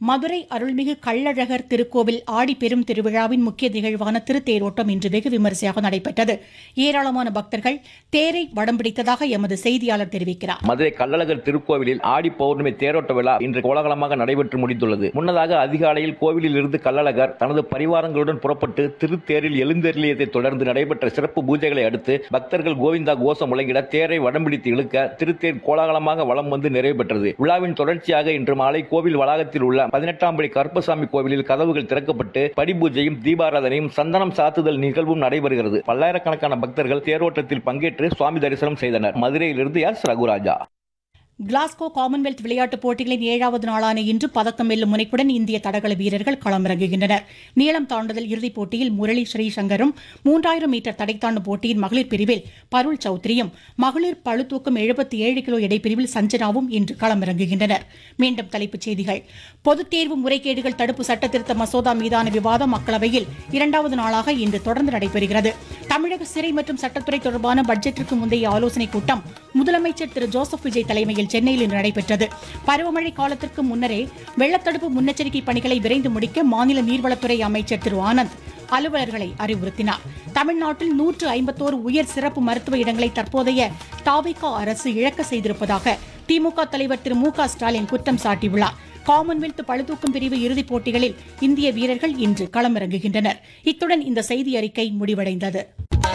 மதுரை அருள்மிகு கள்ளழகர் திருக்கோவில் ஆடி பெரும் திருவிழாவின் முக்கிய நிகழ்வான திருத்தேரோட்டம் இன்று வெகு விமரிசையாக நடைபெற்றது. ஏராளமான பக்தர்கள் தேரை வடம் பிடித்ததாக எமது செய்தியாளர் தெரிவிக்கிறார். மதுரை கள்ளழகர் திருக்கோவிலில் ஆடி பௌர்ணமி தேரோட்ட விழா இன்று கோலாகலமாக நடைபெற்று முடிந்துள்ளது. முன்னதாக அதிகாலையில் கோவிலில் இருந்து கள்ளழகர் தனது பரிவாரங்களுடன் புறப்பட்டு திருத்தேரில் எழுந்தருளியதை தொடர்ந்து நடைபெற்ற சிறப்பு பூஜைகளை அடுத்து பக்தர்கள் கோவிந்தா கோஷம் முழங்கிட தேரை வடம் பிடித்து இழுக்க திருத்தேர் கோலாகலமாக வலம் வந்து நிறைவு பெற்றது. விழாவின் தொடர்ச்சியாக இன்று மாலை கோவில் வளாகத்தில் உள்ள 18ஆம் படி கருப்பசாமி கோவிலில் கதவுகள் திறக்கப்பட்டு படிபூஜையும் தீபாராதனையும் சந்தனம் சாத்துதல் நிகழ்வும் நடைபெறுகிறது. பல்லாயிரக்கணக்கான பக்தர்கள் தேரோட்டத்தில் பங்கேற்று சுவாமி தரிசனம் செய்தனர். மதுரையிலிருந்து எஸ் ரகுராஜா. கிளாஸ்கோ காமன்வெல்த் விளையாட்டுப் போட்டிகளின் 7வது நாளான இன்று பதக்கம் வெல்லும் முனைப்புடன் இந்திய தடகள வீரர்கள் களமிறங்குகின்றனர். நீளம் தாண்டுதல் இறுதிப் போட்டியில் முரளி ஸ்ரீசங்கரும் 3000 மீட்டர் தடை தாண்டும் போட்டியின் மகளிர் பிரிவில் பருள் சௌத்ரியும், மகளிர் பளுதூக்கும் 77 கிலோ எடைப்பிரிவில் சஞ்சனாவும் இன்று களமிறங்குகின்றனர். மீண்டும் தலைப்புச் செய்திகள். பொதுத் தேர்வு முறைகேடுகள் தடுப்பு சட்டத்திருத்த மசோதா மீதான விவாதம் மக்களவையில் 2வது நாளாக இன்று தொடர்ந்து நடைபெறுகிறது. தமிழக சிறை மற்றும் சட்டத்துறை தொடர்பான பட்ஜெட்டிற்கு முந்தைய ஆலோசனைக் கூட்டம் முதலமைச்சர் திரு ஜோசப் விஜய் தலைமையில் சென்னையில் இன்று நடைபெற்றது. பருவமழை காலத்திற்கு முன்னரே வெள்ளத்தடுப்பு முன்னெச்சரிக்கை பணிகளை விரைந்து முடிக்க மாநில நீர்வளத்துறை அமைச்சர் திரு ஆனந்த் அலுவலர்களை அறிவுறுத்தினார். தமிழ்நாட்டில் 151 உயர் சிறப்பு மருத்துவ இடங்களை தற்போதைய தாவேகா அரசு இழக்க செய்திருப்பதாக திமுக தலைவர் திரு மு.க. ஸ்டாலின் குற்றம் சாட்டியுள்ளார். காமன்வெல்த் பளுதூக்கும் பிரிவு இறுதிப் போட்டிகளில் இந்திய வீரர்கள் இன்று களமிறங்குகின்றனர். இத்துடன் இந்த செய்தி அறிக்கை முடிவடைந்தது.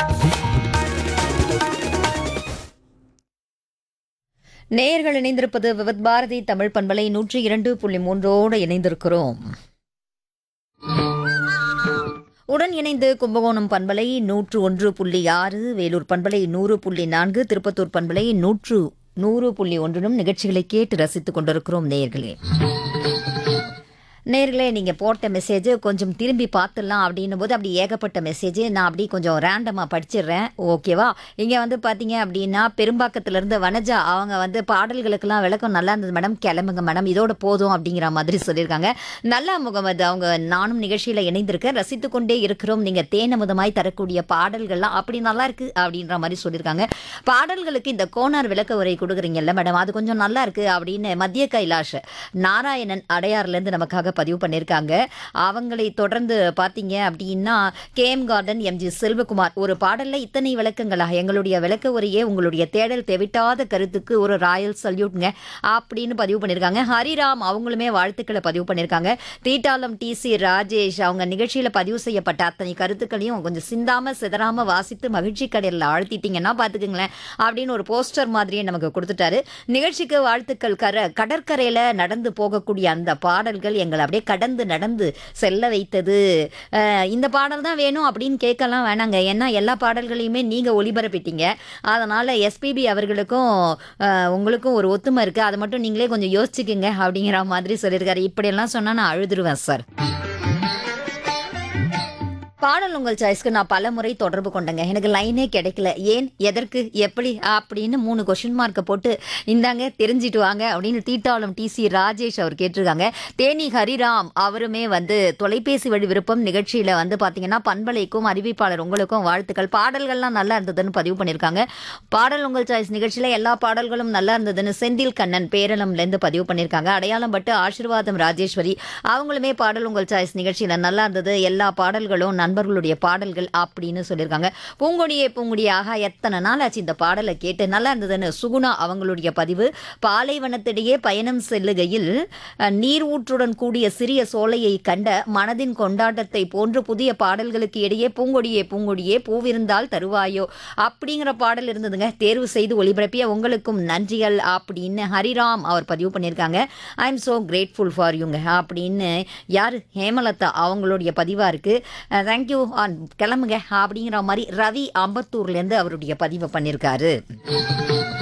நேயர்கள் இணைந்திருப்பது விவத் பாரதி தமிழ் பண்பலை 102.3 இணைந்திருக்கிறோம். உடன் இணைந்து கும்பகோணம் பண்பலை 101.6, வேலூர் பண்பலை 100.4, திருப்பத்தூர் பண்பலை 100.1 நிகழ்ச்சிகளை கேட்டு ரசித்துக் கொண்டிருக்கிறோம். நேர்களே, நீங்கள் போட்ட மெசேஜ் கொஞ்சம் திரும்பி பார்த்துடலாம் அப்படின்னும் போது அப்படி ஏகப்பட்ட மெசேஜ் நான் அப்படி கொஞ்சம் ரேண்டமாக படிச்சிடுறேன். ஓகேவா? இங்கே வந்து பார்த்தீங்க அப்படின்னா பெரும்பாக்கத்திலேருந்து வனஜா அவங்க பாடல்களுக்கெல்லாம் விளக்கம் நல்லா இருந்தது மேடம், கிளம்புங்க மேடம், இதோட போதும் அப்படிங்கிற மாதிரி சொல்லியிருக்காங்க. நல்லா முகமது அவங்க நானும் நிகழ்ச்சியில் இணைந்திருக்கேன், ரசித்து கொண்டே இருக்கிறோம். நீங்கள் தேனமுதமாய் தரக்கூடிய பாடல்கள்லாம் அப்படி நல்லா இருக்குது அப்படின்ற மாதிரி சொல்லியிருக்காங்க. பாடல்களுக்கு இந்த கோனார் விளக்க உரை கொடுக்குறீங்கல்ல மேடம், அது கொஞ்சம் நல்லா இருக்குது அப்படின்னு மத்திய கைலாஷ் நாராயணன் அடையாறுலேருந்து நமக்காக பதிவு பண்ணியிருக்காங்க. அவங்களை தொடர்ந்து பார்த்தீங்க அப்படின்னா கேஎம் கார்டன் எம்ஜி செல்வகுமார் ஒரு பாடலில் இத்தனை விளக்கங்களாக எங்களுடைய விளக்க உரையே உங்களுடைய தேடல் தெவிட்டாத கருத்துக்கு ஒரு ராயல் சல்யூட்ங்க அப்படின்னு பதிவு பண்ணியிருக்காங்க. ஹரிராம் அவங்களுமே வாழ்த்துக்களை பதிவு பண்ணியிருக்காங்க. தீட்டாலம் டிசி ராஜேஷ் அவங்க நிகழ்ச்சியில் பதிவு செய்யப்பட்ட அத்தனை கருத்துக்களையும் கொஞ்சம் சிந்தாம சிதறாம வாசித்து மகிழ்ச்சி கடலில் ஆழ்த்திட்டீங்கன்னா பார்த்துக்குங்களேன் அப்படின்னு ஒரு போஸ்டர் மாதிரியே நமக்கு கொடுத்துட்டாரு. நிகழ்ச்சிக்கு வாழ்த்துக்கள். கடற்கரையில் நடந்து போகக்கூடிய அந்த பாடல்கள் எங்களை அப்படியே கடந்து நடந்து செல்ல வைத்தது. இந்த பாடல் தான் வேணும் அப்படின்னு கேட்கலாம் வேணாங்க, ஏன்னா எல்லா பாடல்களையுமே நீங்கள் ஒளிபரப்பிட்டீங்க. அதனால் எஸ்பிபி அவர்களுக்கும் உங்களுக்கும் ஒரு ஒத்துமை இருக்குது, அதை மட்டும் நீங்களே கொஞ்சம் யோசிச்சுக்குங்க அப்படிங்கிற மாதிரி சொல்லியிருக்காரு. இப்படியெல்லாம் சொன்னால் நான் அழுதுருவேன் சார். பாடல் உங்கள் சாய்ஸ்க்கு நான் பல முறை தொடர்பு கொண்டேங்க, எனக்கு லைனே கிடைக்கல, ஏன் எதற்கு எப்படி அப்படின்னு 3 கொஸ்டின் மார்க்கை போட்டு இந்தாங்க தெரிஞ்சிட்டு வாங்க அப்படின்னு தீட்டாளம் டிசி ராஜேஷ் அவர் கேட்டிருக்காங்க. தேனி ஹரிராம் அவருமே தொலைபேசி வழி விருப்பம் நிகழ்ச்சியில் பார்த்தீங்கன்னா பண்பலைக்கும் அறிவிப்பாளர் உங்களுக்கும் வாழ்த்துக்கள், பாடல்கள்லாம் நல்லா இருந்ததுன்னு பதிவு பண்ணியிருக்காங்க. பாடல் உங்கள் சாய்ஸ் நிகழ்ச்சியில் எல்லா பாடல்களும் நல்லா இருந்ததுன்னு செந்தில் கண்ணன் பேரளம்லேருந்து பதிவு பண்ணியிருக்காங்க. அடையாளம் பட்டு ஆசீர்வாதம் ராஜேஸ்வரி அவங்களுமே பாடல் உங்கள் சாய்ஸ் நிகழ்ச்சியில் நல்லா இருந்தது, எல்லா பாடல்களும் நண்பர்களுடைய பாடல்கள் அப்படின்னு சொல்லியிருக்காங்க. பூங்கொடியே பூங்கொடியாக எத்தனை நாள் ஆச்சு இந்த பாடலை கேட்டு, நல்லா இருந்ததுன்னு சுகுணா அவங்களுடைய பதிவு. பாலைவனத்திடையே பயணம் செல்லுகையில் நீர் ஊற்றுடன் கூடிய சிறிய சோலையை கண்ட மனதின் கொண்டாட்டத்தை போன்று புதிய பாடல்களுக்கு இடையே பூங்கொடியே பூங்கொடியே பூவிருந்தால் தருவாயோ அப்படிங்கிற பாடல் இருந்ததுங்க. தேர்வு செய்து ஒளிபரப்பிய உங்களுக்கும் நன்றிகள் அப்படின்னு ஹரிராம் அவர் பதிவு பண்ணியிருக்காங்க. I am so grateful for யூங்க அப்படின்னு யார் ஹேமலதா அவங்களுடைய பதிவாக இருக்குது. தேங்க்யூ, கிளம்புங்க அப்படிங்கிற மாதிரி ரவி அம்பத்தூர்லேருந்து அவருடைய பதிவை பண்ணியிருக்காரு.